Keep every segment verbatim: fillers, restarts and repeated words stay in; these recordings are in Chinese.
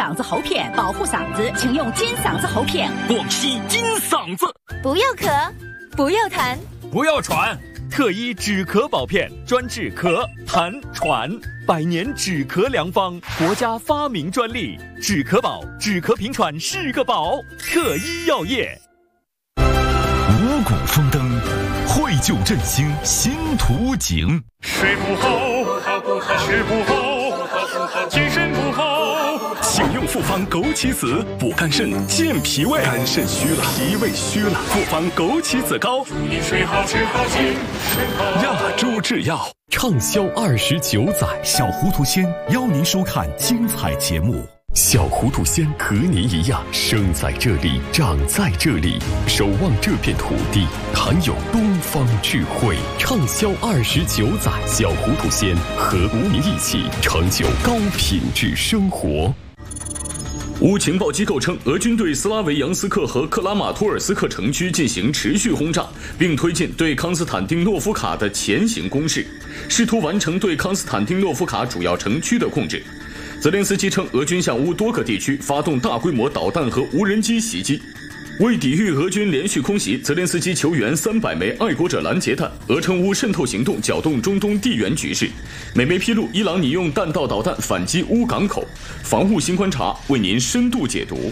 嗓子喉片，保护嗓子，请用金嗓子喉片。 广西金嗓子， 不要咳，不要痰， 不要喘。 特医止咳宝片，专治咳、痰、喘，百年止咳良方，国家发明专利。止咳宝，止咳平喘是个宝。特医药业。 五谷丰登，绘就振兴新图景。 睡不好，吃不好，精神不好， 请用复方枸杞子补肝肾、健脾胃。肝肾虚了，脾胃虚了，复方枸杞子膏。 祝你睡好吃好精神好。 亚洲制药畅销二十九载， 小糊涂仙邀您收看精彩节目。 小糊涂仙和您一样，生在这里，长在这里，守望这片土地，含有东方智慧。畅销二十九载，小糊涂仙和您一起成就高品质生活。 乌情报机构称，俄军对斯拉维扬斯克和克拉马托尔斯克城区进行持续轰炸，并推进对康斯坦丁诺夫卡的前行攻势，试图完成对康斯坦丁诺夫卡主要城区的控制。泽连斯基称，俄军向乌多个地区发动大规模导弹和无人机袭击。为抵御俄军连续空袭，泽连斯基求援三百枚爱国者拦截弹。俄称乌渗透行动搅动中东地缘局势。美媒披露，伊朗拟用弹道导弹反击乌港口。防务新观察为您深度解读。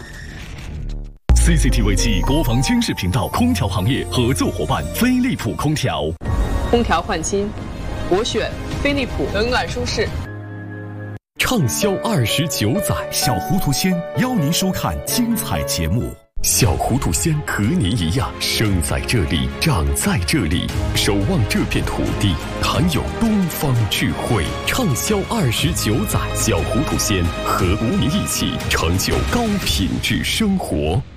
C C T V 暨国防军事频道空调行业合作伙伴飞利浦空调。 空调换新，我选飞利浦，冷暖舒适。 畅销二十九载， 小糊涂仙邀您收看精彩节目。 小糊涂仙和您一样，生在这里，长在这里，守望这片土地，含有东方智慧。畅销二十九载，小糊涂仙和您一起成就高品质生活。